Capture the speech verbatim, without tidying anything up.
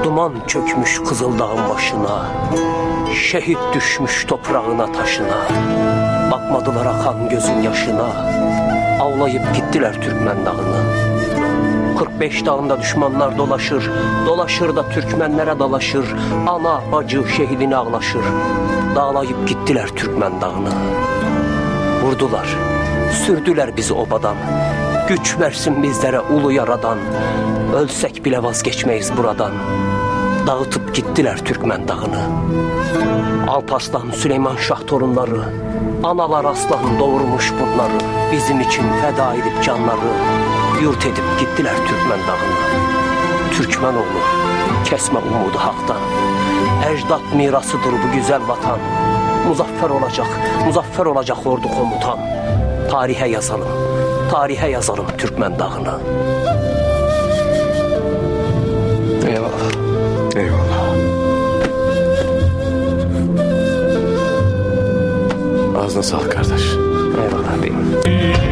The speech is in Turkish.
Duman çökmüş Kızıldağ'ın başına, şehit düşmüş toprağına taşına. Bakmadılar akan gözün yaşına, avlayıp gittiler Türkmen dağını. kırk beş dağında düşmanlar dolaşır, dolaşır da Türkmenlere dalaşır. Ana bacı şehidini ağlaşır, dağlayıp gittiler Türkmen dağını. Vurdular, sürdüler bizi obadan, güç versin bizlere ulu yaradan. Ölsek bile vazgeçmeyiz buradan, dağıtıp gittiler Türkmen dağını. Alparslan, Süleyman Şah torunları, analar aslan doğurmuş bunları. Bizim için feda edip canları, yurt edip gittiler Türkmen dağını. Türkmenoğlu, kesme umudu haktan, ecdat mirasıdır bu güzel vatan. Muzaffer olacak, muzaffer olacak ordu komutan. Tarihe yazalım, tarihe yazalım Türkmen dağını. Eyvallah. Eyvallah. Ağzına sağlık kardeş. Eyvallah beyim.